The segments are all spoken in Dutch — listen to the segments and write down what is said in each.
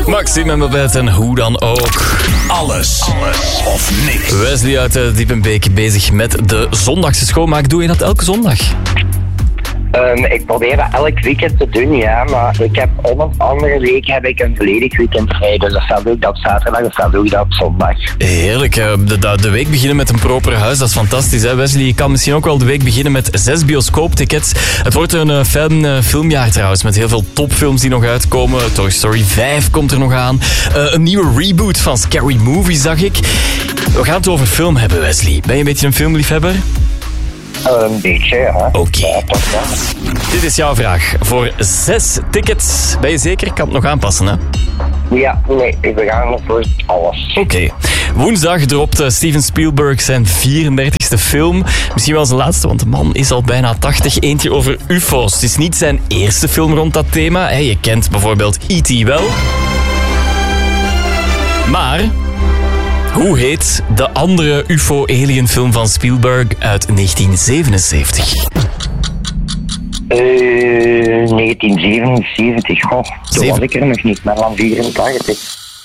Maxime en Babette en hoe dan ook. Alles of niks. Wesley uit Diepenbeek bezig met de zondagse schoonmaak. Doe je dat elke zondag? Ik probeer dat elk weekend te doen, ja, maar ik heb om een andere week heb ik een volledig weekend vrij, dus dat doe ik dat op zaterdag of dat doe ik dat op zondag. Heerlijk, de week beginnen met een proper huis, dat is fantastisch, hè Wesley? Je kan misschien ook wel de week beginnen met 6 bioscooptickets. Het wordt een fijn filmjaar trouwens, met heel veel topfilms die nog uitkomen. Toy Story 5 komt er nog aan. Een nieuwe reboot van Scary Movie zag ik. We gaan het over film hebben, Wesley. Ben je een beetje een filmliefhebber? Een beetje, ja. Oké. Ja, toch, ja. Dit is jouw vraag. Voor 6 tickets, ben je zeker? Kan het nog aanpassen, hè? Ja, nee, we gaan nog voor alles. Oké. Woensdag dropt Steven Spielberg zijn 34e film. Misschien wel zijn laatste, want de man is al bijna 80. Eentje over ufo's. Het is niet zijn eerste film rond dat thema. Je kent bijvoorbeeld E.T. wel. Maar hoe heet de andere UFO-alien-film van Spielberg uit 1977? 1977, goh. Toen was ik er nog niet, maar dan 84.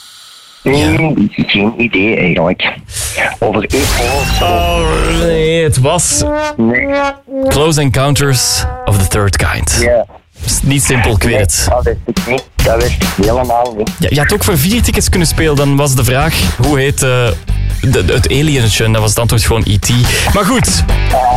Geen idee eigenlijk. Over UFO's. Oh nee, het was Close Encounters of the Third Kind. Ja. Dat is niet simpel, ik weet het. Dat wist ik niet. Dat wist ik helemaal niet. Ja, je had ook voor 4 tickets kunnen spelen, dan was de vraag, hoe heet het alienetje? En dat was het antwoord gewoon E.T. Maar goed,